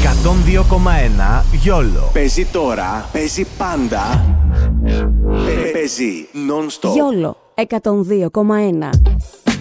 102,1 YOLO. Παίζει τώρα, παίζει πάντα. Παίζει non-stop. YOLO 102,1.